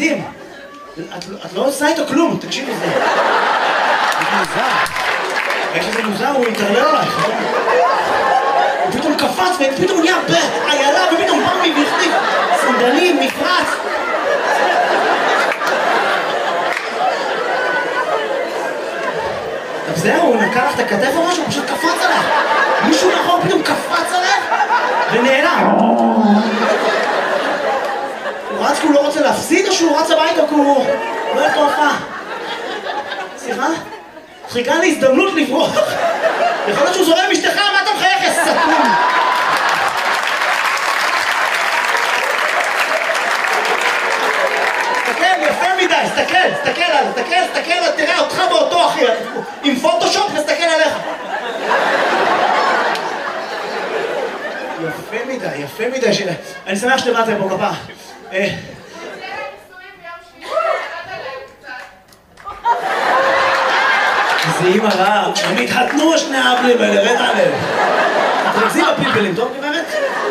מדהים. את לא עושה איתו כלום, תקשיב לזה. זה מוזר. איך שזה מוזר, הוא יתרלל עלייך. הוא פתאום קפץ ופתאום נהיה איילה ופתאום בא מבכתיב. סנדלים, מפרץ. זהו, הוא נקע לך את הכתף או משהו, הוא פשוט קפץ עליך. מישהו נכון פתאום קפץ עליך ונעלם. הוא רץ כי הוא לא רוצה להפסיד או שהוא רץ הביתה כי הוא לא הולך להופעה? סליחה? חיכה להזדמנות לברוח. יכול להיות שהוא זורם עם אשתך, מה אתה מחייך, סתום? תסתכל, יפה מדי, תסתכל, תראה אותך באותו אחי, עם פוטושופ, תסתכל עליך. יפה מדי, אני שמח שבאת לפה כפה. זה אימא רעה, הם התחתנו שני האבלים האלה, רד עליהם. תרקזים בפלפלים, טוב גברת?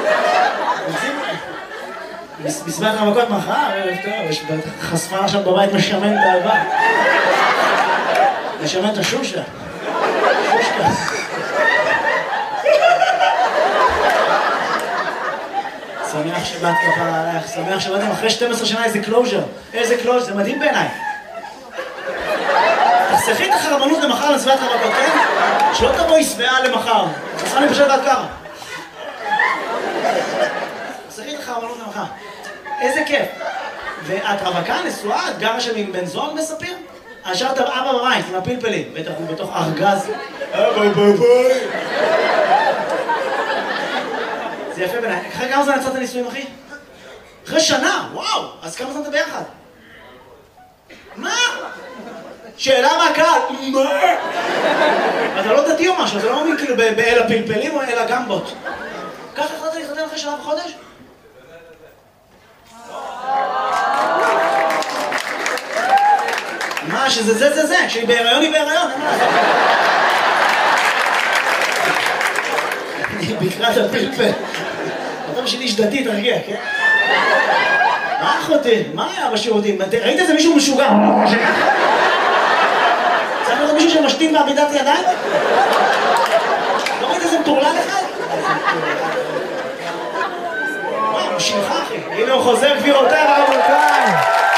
בסביבת המכות מחר, יש חשפה עכשיו בבית משמן את האהבה. משמן את השושה. שמח שבאת כפה עלייך, שמח שבאתם אחרי 12 שנה איזה קלוז'ר. איזה קלוז'ר, זה מדהים בעיניי. תחסכי את החרמנות למחר לסביבת המכות, כן? שלא תבואי שבעה למחר. תחסכי לי פשוט עד ככה. תחסכי את החרמנות למחר. איזה כיף. ואת רווקה, נשואה, את גרה שם עם בן זוג בספיר? השארת אבא בבית עם הפלפלים, בטח הוא בתוך ארגז. ביי. זה יפה בעיניי. אחרי כמה זמן יצאת נישואים, אחי? אחרי שנה, וואו! אז כמה זמן אתה ביחד? מה? שאלה מהקהל, מה? אתה לא דתי או משהו, אתה לא מאמין כאילו באל הפלפלים או אל הגמבות. ככה החלטת להתחתן אחרי שנה וחודש? מה, שזה זה, כשהיא בהיריון היא בהיריון, אין מה לעשות. אני בקרת הפלפל. אתה בשביל איש דתי, תרגיע, כן? מה אחותי? מה היה בשירותים? ראית איזה מישהו משוגע? צריך לראות מישהו שמשתין בעמידת ידיים? לא ראית איזה מטורלל אחד? וואי, הוא שלך אחי. הנה הוא חוזר גבירותיי ורבותיי.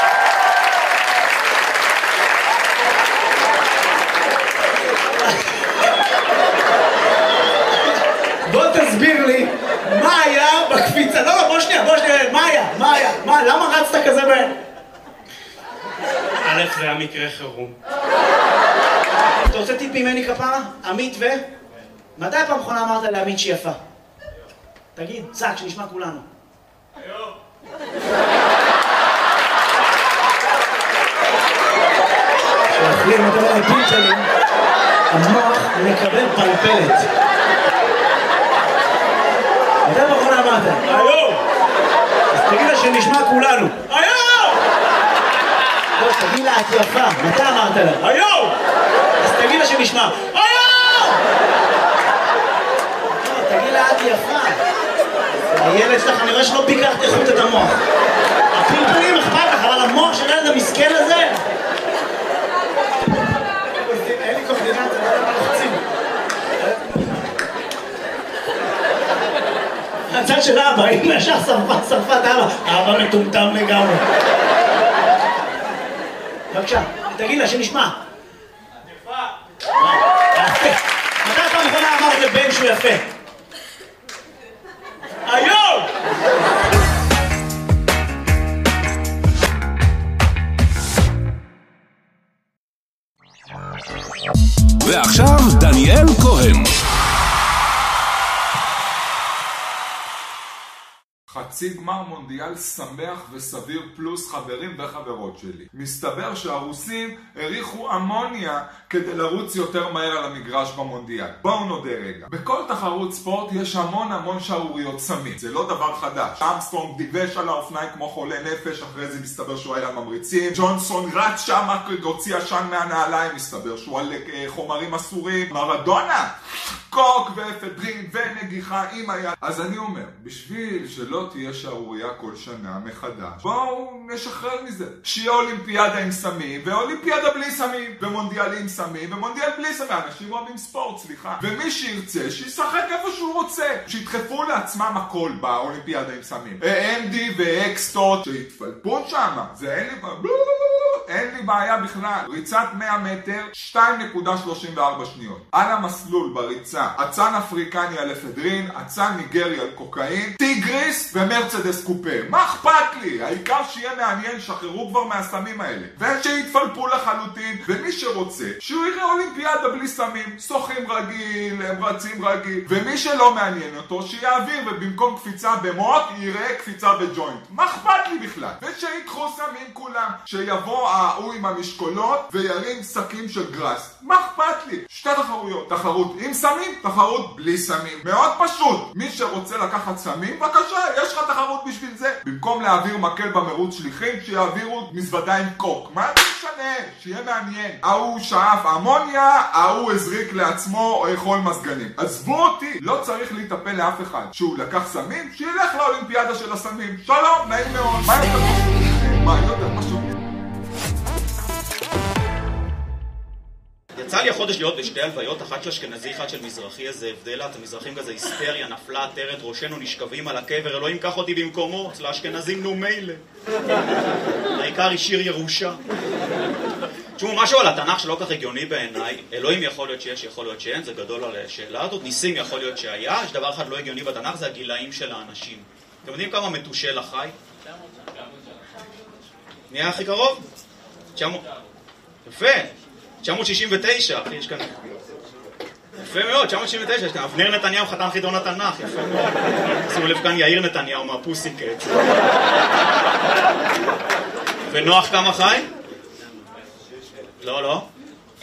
בוא תסביר לי מה היה בקפיצה. לא, בוא שנייה, מה היה? למה רצת כזה מהר? א', זה היה מקרה חירום. אתה רוצה טיפ ממני כפרה? עמית ו? מתי הפעם האחרונה אמרת לעמית שהיא יפה? תגיד, צק, שנשמע כולנו. היום. כשאוכלים את הפלפלים, המוח מקבל פלפלת. מתי הפעם האחרונה אמרת? היום! אז תגיד לה שנשמע כולנו. היום! לא, תגיד לה את יפה. מתי אמרת לה? היום! אז תגיד לה שנשמע. היום! תגיד לה את יפה. הילד שלך, אני רואה שלא ביקרת איכות את המוח. הפלפלים אכפת לך, אבל המוח של הילד המסכן הזה... אין לי קורדינציה, לא יודע מה לחצים. הצד של אבא, הנה ישר שרפת אבא. אבא מטומטם לגמרי. בבקשה, תגיד לה שנשמע. יפה. מתי פעם אחרונה אמרת לבן שהוא יפה? היום! ועכשיו דניאל כהן. חצי גמר מונדיאל שמח וסביר פלוס חברים וחברות שלי. מסתבר שהרוסים הריחו אמוניה כדי לרוץ יותר מהר על המגרש במונדיאל. בואו נודה רגע. בכל תחרות ספורט יש המון שערוריות סמים. זה לא דבר חדש. אמסטרונג דיבש על האופניים כמו חולה נפש, אחרי זה מסתבר שהוא היה ממריצים. ג'ונסון רץ שם, הוציא עשן מהנעליים, מסתבר שהוא על חומרים אסורים. מרדונה קוק ואפדרין ונגיחה עם היד. אז אני אומר, בשביל שלא תהיה שערוריה כל שנה מחדש, בואו נשחרר מזה. שיהיה אולימפיאדה עם סמים, ואולימפיאדה בלי סמים, ומונדיאל עם סמים, ומונדיאל בלי סמים. אנשים אוהבים ספורט, סליחה. ומי שירצה, שישחק איפה שהוא רוצה. שידחפו לעצמם הכל באולימפיאדה עם סמים. MD ואקסטות, שיתפלפו שם. זה אין לי בעיה בכלל. ריצת 100 מטר, 2.34 שניות. על המסלול בריצה, אצן אפריקני על אפדרין, אצן ניגרי על קוקאין, טיגריס ומרצדס קופה. מה אכפת לי? העיקר שיהיה מעניין, שחררו כבר מהסמים האלה. ושיתפלפו לחלוטין, ומי שרוצה, שהוא יראה אולימפיאדה בלי סמים, שוחים רגיל, הם רצים רגיל, ומי שלא מעניין אותו, שיעביר, ובמקום קפיצה במות, יראה קפיצה בג'וינט. מה אכפת לי בכלל? ושיקחו סמים כולם, שיבוא ההוא עם המשקולות, וירים שקים של גרס. מה אכפת לי? שתי תחרויות, תחרות עם סמים, תחרות בלי סמים. מאוד פשוט. מי שרוצה לקחת סמים, בבקשה, יש לך תחרות בשביל זה. במקום להעביר מקל במרוץ שליחים, שיעבירו מזוודה עם קוק. מה זה משנה? שיהיה מעניין. ההוא שאף אמוניה, ההוא הזריק לעצמו חול מזגנים. עזבו אותי, לא צריך להיטפל לאף אחד. שהוא לקח סמים, שילך לאולימפיאדה של הסמים. שלום, נעים מאוד. מה יותר פשוט? מה יותר פשוט? יצא לי החודש להיות בשתי הלוויות, אחת של אשכנזי, אחת של מזרחי. איזה הבדל, את המזרחים כזה היסטריה, נפלה, עטרת, ראשנו נשכבים על הקבר, אלוהים קח אותי במקומו, אצל האשכנזים נו מילא. העיקר השאיר ירושה. תשמעו, משהו על התנ"ך שלא כך הגיוני בעיניי, אלוהים יכול להיות שיש, יכול להיות שאין, זה גדול על השאלה הזאת, ניסים יכול להיות שהיה, יש דבר אחד לא הגיוני בתנ"ך, זה הגילאים של האנשים. אתם יודעים כמה מתושל החי? נהיה הכי קרוב? 900. יפה. 969, אחי, יש כאן... יפה מאוד, 969, יש כאן... אבנר נתניהו חתן חידון התנ"ך, יפה מאוד. שימו לב כאן יאיר נתניהו מהפוסיקט. ונוח כמה חי? לא, לא.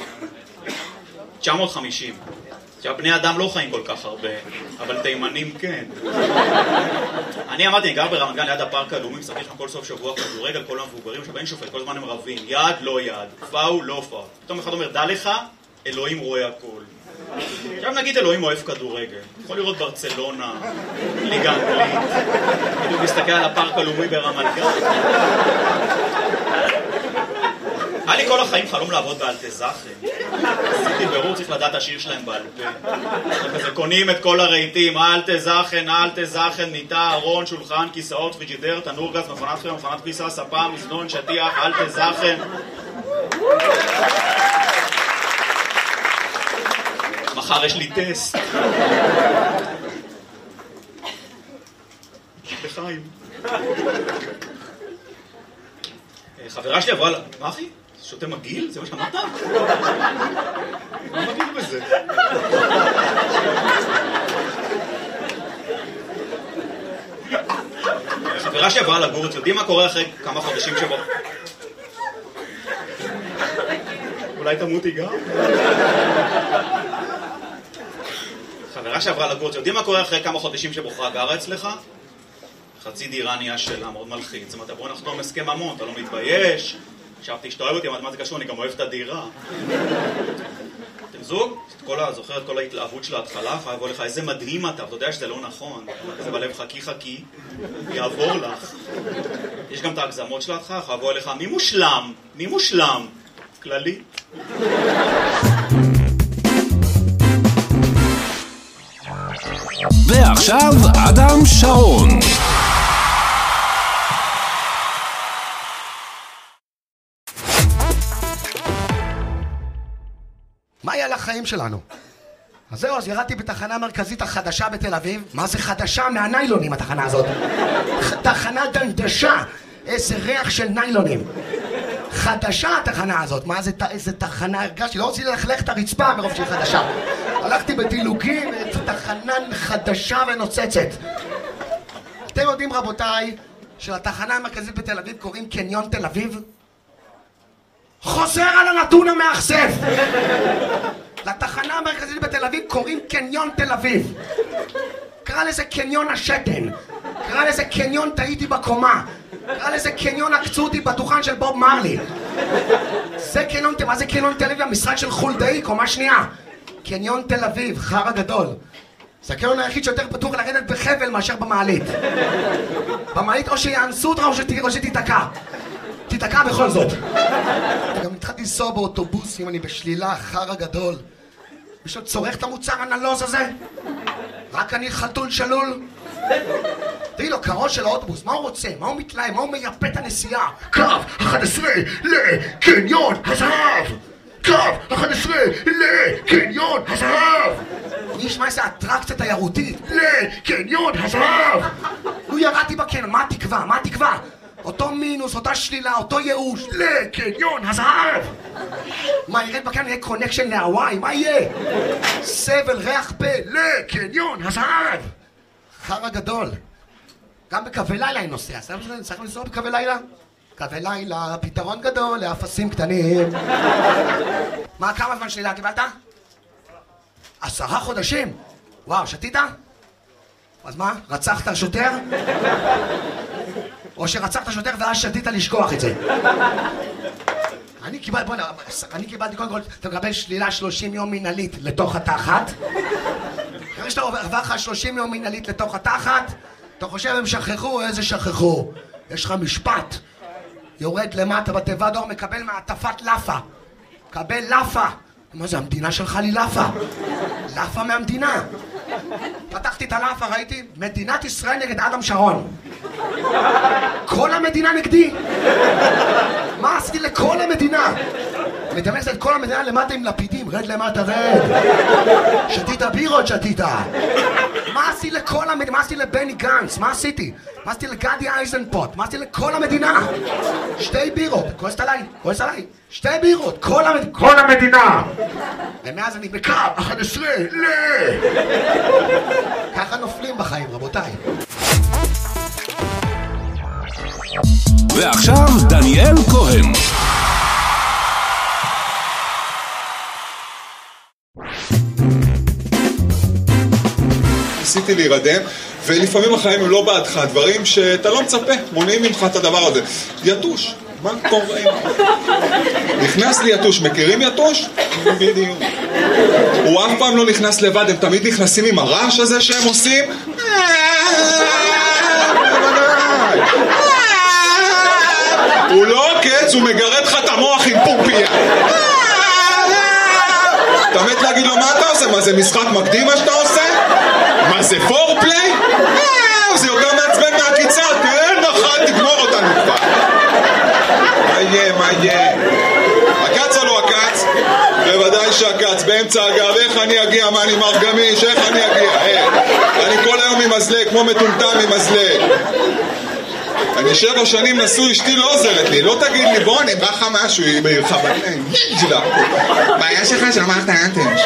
950. עכשיו, בני אדם לא חיים כל כך הרבה, אבל תימנים כן. אני אמרתי, אני גר ברמת גן ליד הפארק הלאומי, משחק שם כל סוף שבוע כדורגל, כל המבוגרים, עכשיו אין שופט, כל הזמן הם רבים, יד לא יד, פאול לא פאול. פתאום אחד אומר, דע לך, אלוהים רואה הכל. עכשיו נגיד אלוהים אוהב כדורגל, יכול לראות ברצלונה, ליגה אנגלית, בדיוק מסתכל על הפארק הלאומי ברמת גן. היה לי כל החיים חלום לעבוד באלטזאכן. עשיתי ברור, צריך לדעת השיר שלהם בעל פה. כזה קונים את כל הרהיטים, אלטזאכן, מיטה, ארון, שולחן, כיסאות, פריג'ידר, תנור גז, מכונת חום, מכונת כביסה, ספה, מזנון, שטיח, אלטזאכן. מחר יש לי טסט. בחיים. חברה שלי עברה... מה אחי? שותה מגיל? זה מה שאמרת? מה מגיל בזה? חברה שעברה לגור, אתם יודעים מה קורה אחרי כמה חודשים שבו? אולי תמותי גם? חברה שעברה לגור, אתם יודעים מה קורה אחרי כמה חודשים שבוחרה גרה אצלך? חצי דירה נהיה שלה, מאוד מלחיץ. זאת אומרת, בוא נחתום הסכם ממון, אתה לא מתבייש? חשבתי שאתה אוהב אותי, מה זה קשור? אני גם אוהב את הדירה. אתם זוג? זוכר את כל ההתלהבות של ההתחלה, יכולה לבוא לך, איזה מדהים אתה, אתה יודע שזה לא נכון. זה בלב חכי, יעבור לך. יש גם את ההגזמות של ההתחלה, יכולה לבוא לך, מי מושלם? כללי. ועכשיו אדם שרון. מה היה לחיים שלנו? אז זהו, אז ירדתי בתחנה המרכזית החדשה בתל אביב. מה זה חדשה? מהניילונים התחנה הזאת. תחנה דנדשה. איזה ריח של ניילונים. חדשה התחנה הזאת. מה זה, איזה תחנה הרגשתי? לא רציתי ללכלך את הרצפה מרוב שהיא חדשה. הלכתי בדילוגים, תחנה חדשה ונוצצת. אתם יודעים רבותיי, שלתחנה המרכזית בתל אביב קוראים קניון תל אביב? חוזר על הנתון המאכזב. לתחנה המרכזית בתל אביב קוראים קניון תל אביב. קרא לזה קניון השתן, קרא לזה קניון טעיתי בקומה, קרא לזה קניון עקצו אותי בדוכן של בוב מרלי. זה קניון, מה זה קניון תל אביב? המשרד של חולדאי, קומה שנייה. קניון תל אביב, חרא גדול. זה הקניון היחיד שיותר פתוח לרדת בחבל מאשר במעלית. במעלית או שיאנסו אותך או שתיתקע. תיתקע בכל זאת. גם התחלתי לנסוע באוטובוסים, אני בשלילה, חרא גדול. מישהו צורך את המוצר הנלוז הזה? רק אני חתול שלול? תראי לו, קרון של האוטובוס, מה הוא רוצה? מה הוא מתלהם? מה הוא מייפה את הנסיעה? קו 11 לקניון הזהב! קו 11 לקניון הזהב! מי ישמע איזה אטרקציה תיירותית? לקניון הזהב! נו, ירדתי בקניון, מה התקווה? מה התקווה? אותו מינוס, אותה שלילה, אותו ייאוש, לקניון הזהב! מה, ירד בקניון יהיה קונקשן להוואי? מה יהיה? סבל, ריח פה, לקניון הזהב! חרא גדול. גם בקווי לילה אני נוסע. צריך לנסוע בקווי לילה? קווי לילה, פתרון גדול לאפסים קטנים. מה, כמה זמן שלילה קיבלת? 10 חודשים? וואו, שתית? אז מה, רצחת שוטר? או שרצחת שוטר ואז שתית לשכוח את זה? אני קיבלתי קודם כל, אתה מקבל שלילה 30 יום מנהלית לתוך התחת. אחרי שאתה עובר לך 30 יום מנהלית לתוך התחת, אתה חושב הם שכחו, איזה שכחו? יש לך משפט. יורד למטה בתיבת דואר, מקבל מעטפת לאפה. קבל לאפה. מה זה, המדינה שלך לי לאפה? לאפה מהמדינה. פתחתי את הלאפה, ראיתי, מדינת ישראל נגד אדם שרון. כל המדינה נגדי. מה עשיתי לכל המדינה? מדמיינת את כל המדינה למטה עם לפידים, רד למטה, רד. שתית בירות, שתית. מה עשיתי לכל המדינה? מה עשיתי לבני גנץ? מה עשיתי? מה עשיתי לגדי אייזנפוט? מה עשיתי לכל המדינה? 2 בירות, כועסת עליי, כועסת עליי. 2 בירות, כל המדינה. ומאז אני בקו 11 ככה נופלים בחיים, רבותיי. ועכשיו דניאל כהן. ניסיתי להירדם, ולפעמים החיים הם לא בעדך, דברים שאתה לא מצפה, מונעים ממך את הדבר הזה. יתוש, מה קורה? נכנס לי יתוש, מכירים יתוש? בדיוק. הוא אף פעם לא נכנס לבד, הם תמיד נכנסים עם הרעש הזה שהם עושים. הוא לא עוקץ, הוא מגרד לך את המוח עם פופיה. אתה מת להגיד לו מה אתה עושה? מה זה משחק מקדים מה שאתה עושה? מה זה פורפליי? זה יותר מעצבן מהקיצה. תן נכון, תגמור אותנו כבר. מה יהיה, מה יהיה? הקץ או לא הקץ? בוודאי שהקץ, באמצע הגב. איך אני אגיע? מה אני מר גמיש? איך אני אגיע? אני כל היום עם מזלג, כמו מטומטם עם מזלג. אני 7 שנים נשוי, אשתי לא עוזרת לי. לא תגיד לי, בוא אני בא לך משהו, היא בעירך שלה. בעיה שלך של מערכת האנטש.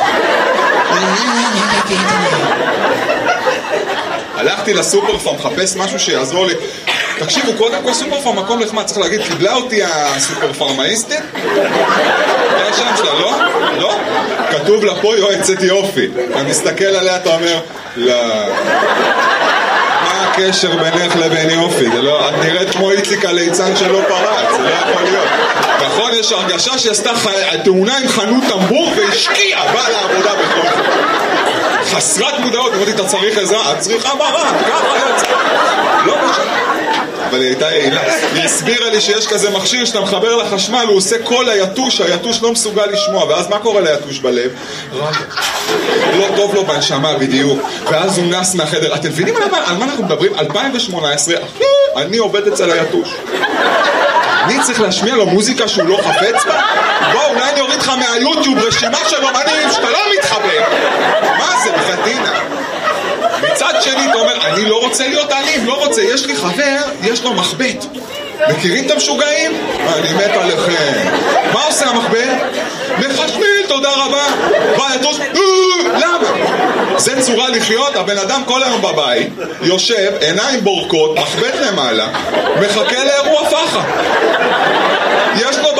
הלכתי לסופרפארם, מחפש משהו שיעזור לי. תקשיבו, קודם כל סופרפארם מקום לחמה, צריך להגיד, קיבלה אותי הסופרפארמאיסטית? זה השם שלה, לא? לא? כתוב לה פה יועצת יופי. אתה מסתכל עליה, אתה אומר, לא... מה הקשר בינך לבין יופי? זה לא... את נראית כמו איציק הליצן שלא פרץ, זה לא יכול להיות. נכון, יש הרגשה שעשתה תאונה עם חנות טמבור והשקיעה, באה לעבודה בכל זאת. חסרת מודעות, אמרתי, אתה צריך עזרה? את צריכה מראה, ככה יוצא. לא משנה. אבל היא הייתה יעילה. היא הסבירה לי שיש כזה מכשיר שאתה מחבר לחשמל, הוא עושה קול ליתוש, היתוש לא מסוגל לשמוע, ואז מה קורה ליתוש בלב? לא טוב לו בנשמה בדיוק, ואז הוא נס מהחדר. אתם מבינים על מה אנחנו מדברים? 2018, אני עובד אצל היתוש. אני צריך להשמיע לו מוזיקה שהוא לא חפץ בה? בוא, אולי אני אוריד לך מהיוטיוב רשימה של אומנים שאתה לא מתחבר. מה זה, בחדינה? מצד שני אתה אומר, אני לא רוצה להיות אלים, לא רוצה, יש לי חבר, יש לו מחבט. מכירים את המשוגעים? אני מת עליכם. מה עושה המחבט? מחשמל, תודה רבה. בא יתוש, למה? זה צורה לחיות, הבן אדם כל היום בבית, יושב, עיניים בורקות, מחבט למעלה, מחכה לאירוע פחה. יש לו